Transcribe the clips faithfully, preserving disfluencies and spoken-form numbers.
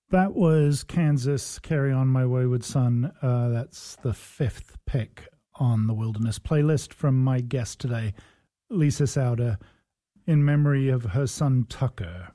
That was Kansas, Carry On My Wayward Son. Uh, that's the fifth pick on the Wilderness playlist from my guest today, Lisa Sauter, in memory of her son Tucker.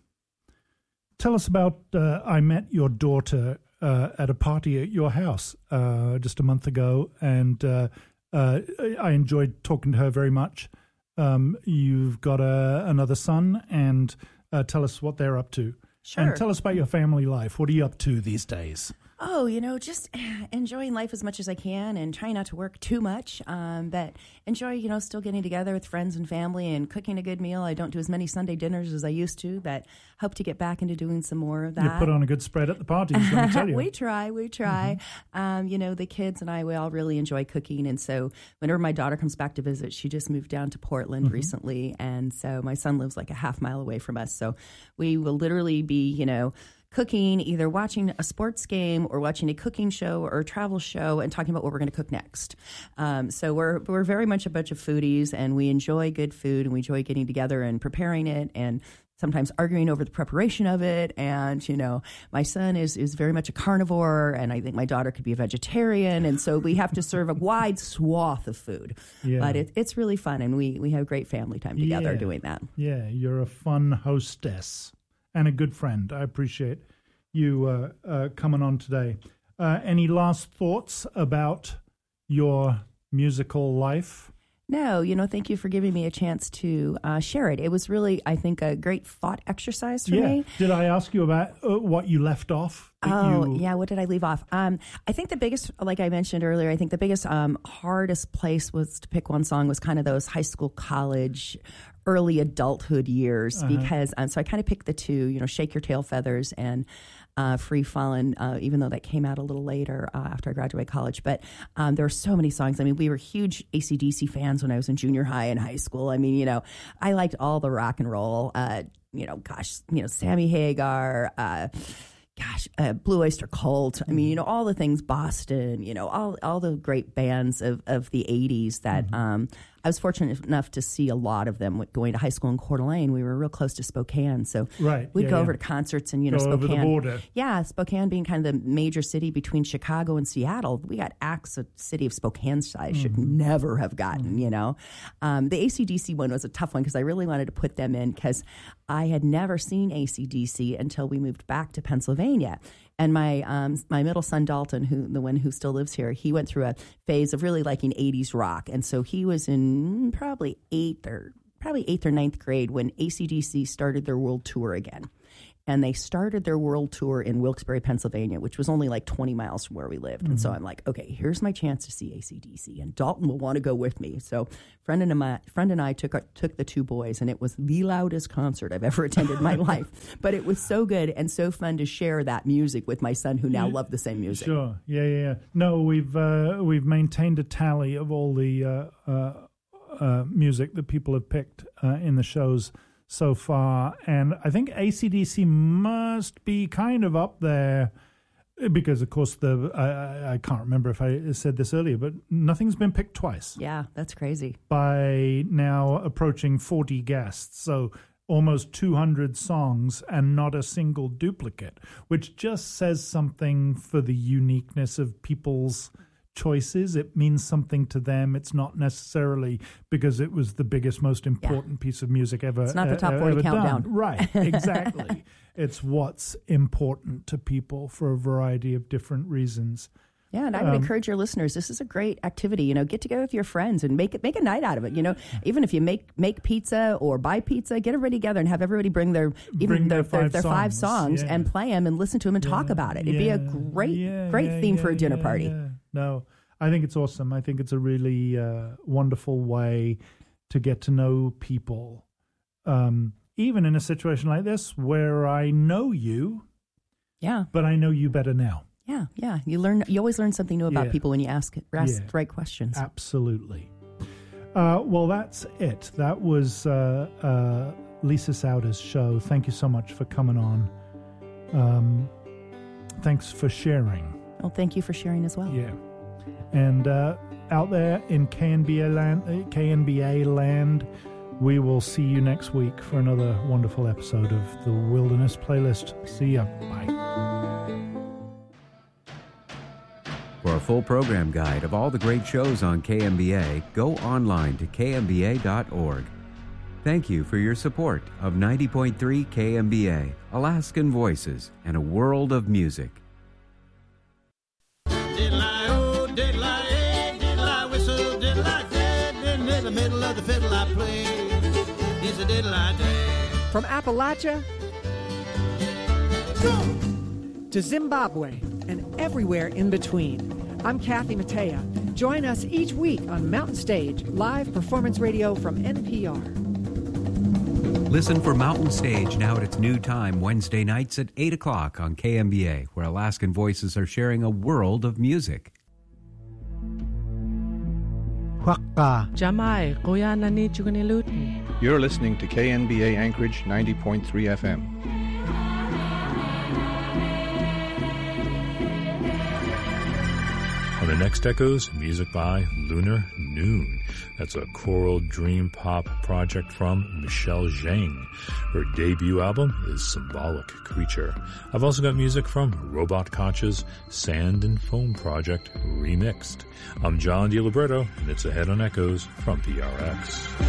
Tell us about, uh, I met your daughter uh, at a party at your house uh, just a month ago, and uh, uh, I enjoyed talking to her very much. Um, you've got a, another son, and uh, tell us what they're up to. Sure. And tell us about your family life. What are you up to these days? Oh, you know, just enjoying life as much as I can and trying not to work too much. Um, but enjoy, you know, still getting together with friends and family and cooking a good meal. I don't do as many Sunday dinners as I used to, but hope to get back into doing some more of that. You put on a good spread at the parties, let me tell you. we try, we try. Mm-hmm. Um, you know, the kids and I, we all really enjoy cooking. And so whenever my daughter comes back to visit, she just moved down to Portland mm-hmm. recently. And so my son lives like a half mile away from us. So we will literally be, you know, cooking, either watching a sports game or watching a cooking show or a travel show and talking about what we're going to cook next. Um, so we're we're very much a bunch of foodies, and we enjoy good food, and we enjoy getting together and preparing it, and sometimes arguing over the preparation of it. And, you know, my son is, is very much a carnivore, and I think my daughter could be a vegetarian. And so we have to serve a wide swath of food. Yeah. But it, it's really fun, and we, we have great family time together yeah. doing that. Yeah, you're a fun hostess and a good friend. I appreciate you uh, uh, coming on today. Uh, any last thoughts about your musical life? No, you know, thank you for giving me a chance to uh, share it. It was really, I think, a great thought exercise for yeah. me. Did I ask you about uh, what you left off? Oh, you... yeah. What did I leave off? Um, I think the biggest, like I mentioned earlier, I think the biggest, um, hardest place was to pick one song was kind of those high school, college, early adulthood years, uh-huh. because, um, so I kind of picked the two, you know, Shake Your Tail Feathers and Uh, Free Fallin', uh, even though that came out a little later uh, after I graduated college. But um, there are so many songs. I mean, we were huge A C D C fans when I was in junior high and high school. I mean, you know, I liked all the rock and roll, uh, you know, gosh, you know, Sammy Hagar, uh, gosh, uh, Blue Oyster Cult. I mean, you know, all the things, Boston, you know, all all the great bands of, of the eighties that mm-hmm. um, I was fortunate enough to see a lot of them going to high school in Coeur d'Alene. We were real close to Spokane. So right. we'd yeah, go yeah. over to concerts and, you know, go Spokane. Over the border. Yeah, Spokane being kind of the major city between Chicago and Seattle. We got acts of city of Spokane size mm-hmm. should never have gotten, mm-hmm. you know. Um, the A C D C one was a tough one because I really wanted to put them in because I had never seen A C D C until we moved back to Pennsylvania. And my um, my middle son, Dalton, who the one who still lives here, he went through a phase of really liking eighties rock. And so he was in probably eighth or probably eighth or ninth grade when A C D C started their world tour again. And they started their world tour in Wilkes-Barre, Pennsylvania, which was only like twenty miles from where we lived. Mm-hmm. And so I'm like, okay, here's my chance to see A C D C. And Dalton will want to go with me. So friend and, my, friend and I took our, took the two boys, and it was the loudest concert I've ever attended in my life. But it was so good and so fun to share that music with my son, who now yeah, loved the same music. Sure, yeah, yeah, yeah. No, we've, uh, we've maintained a tally of all the uh, uh, uh, music that people have picked uh, in the shows so far, and I think A C D C must be kind of up there because, of course, the I, I can't remember if I said this earlier, but nothing's been picked twice. Yeah, that's crazy. By now approaching forty guests, so almost two hundred songs and not a single duplicate, which just says something for the uniqueness of people's choices. It means something to them. It's not necessarily because it was the biggest, most important yeah. piece of music ever. It's not the top forty countdown. Done. Right, exactly. It's what's important to people for a variety of different reasons. Yeah, and I would um, encourage your listeners. This is a great activity. You know, get together with your friends and make it make a night out of it. You know, even if you make make pizza or buy pizza, get everybody together and have everybody bring their even bring their, their, five, their, their songs. five songs yeah. and play them and listen to them and yeah. talk about it. It'd yeah. be a great yeah, great yeah, theme yeah, for a dinner yeah, party. Yeah. No, I think it's awesome. I think it's a really uh, wonderful way to get to know people. Um, even in a situation like this where I know you, yeah, but I know you better now. Yeah, yeah. You learn. You always learn something new about yeah. people when you ask ask yeah. the right questions. Absolutely. Uh, well, that's it. That was uh, uh, Lisa Sauter's show. Thank you so much for coming on. Um, thanks for sharing. Well, thank you for sharing as well. Yeah. And uh, out there in K N B A land, K N B A land, we will see you next week for another wonderful episode of the Wilderness Playlist. See ya. Bye. For a full program guide of all the great shows on K M B A, go online to k m b a dot org. Thank you for your support of ninety point three K M B A, Alaskan Voices, and a world of music. Diddle-I, oh, diddle-I, eh, diddle-I, whistle, diddle-I, dead. In the middle of the fiddle I play. It's a diddle-I day. From Appalachia to Zimbabwe and everywhere in between. I'm Kathy Mattea. Join us each week on Mountain Stage, live performance radio from N P R. Listen for Mountain Stage now at its new time, Wednesday nights at eight o'clock on K M B A, where Alaskan Voices are sharing a world of music. Jamai, Goya Nani Chugani. You're listening to K N B A Anchorage ninety point three F M. On the next Echoes, music by Lunar Noon. That's a choral dream pop project from Michelle Zhang. Her debut album is Symbolic Creature. I've also got music from Robot Koch's Sand and Foam Project Remixed. I'm John DiLiberto, and it's Ahead on Echoes from P R X.